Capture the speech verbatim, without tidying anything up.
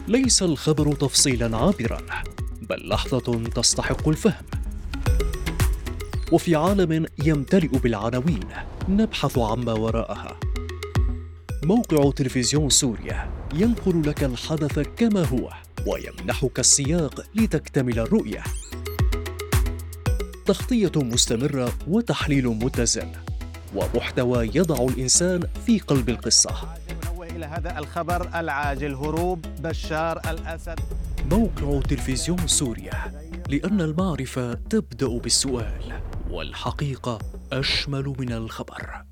ليس الخبر تفصيلا عابرا، بل لحظة تستحق الفهم. وفي عالم يمتلئ بالعناوين نبحث عما وراءها. موقع تلفزيون سوريا ينقل لك الحدث كما هو ويمنحك السياق لتكتمل الرؤية. تغطية مستمرة وتحليل متزن ومحتوى يضع الإنسان في قلب القصة. إلى هذا الخبر العاجل: هروب بشار الأسد. موقع تلفزيون سوريا، لأن المعرفة تبدأ بالسؤال، والحقيقة أشمل من الخبر.